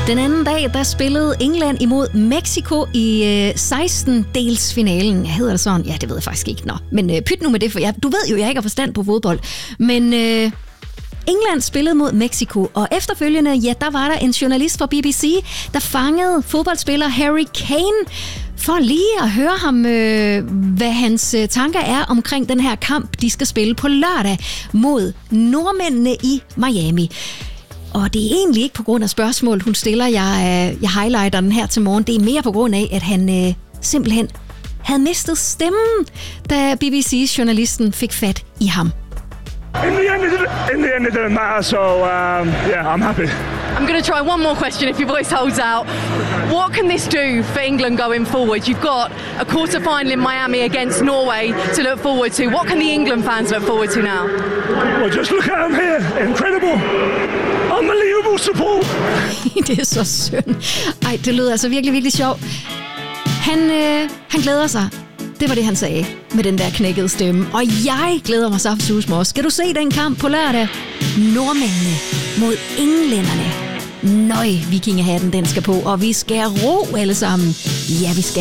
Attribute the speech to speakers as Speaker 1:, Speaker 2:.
Speaker 1: Den anden dag, der spillede England imod Mexico i 16-delsfinalen. Hedder det sådan? Ja, det ved jeg faktisk ikke. Nå, men pyt nu med det, for du ved jo, jeg ikke har forstand på fodbold. Men England spillede mod Mexico, og efterfølgende, ja, der var der en journalist fra BBC, der fangede fodboldspiller Harry Kane for lige at høre ham, hvad hans tanker er omkring den her kamp, de skal spille på lørdag mod nordmændene i Miami. Og det er egentlig ikke på grund af spørgsmål, hun stiller. Jeg highlighter den her til morgen. Det er mere på grund af, at han simpelthen havde mistet stemmen, da BBC-journalisten fik fat i ham.
Speaker 2: In the end, it didn't matter, so yeah, I'm happy.
Speaker 3: I'm going to try one more question if your voice holds out. What can this do for England going forward? You've got a quarter-final in Miami against Norway to look forward to. What can the England fans look forward to now?
Speaker 2: Well, just look at them here. Incredible. Unbelievable support.
Speaker 1: Det er så synd. Ej, det lød altså virkelig, virkelig sjovt. Han glæder sig. Det var det, han sagde med den der knækkede stemme. Og jeg glæder mig saftsus med os. Skal du se den kamp på lørdag? Nordmændene mod englænderne. Nøj, vikingehatten den skal på, og vi skal ro alle sammen. Ja, vi skal.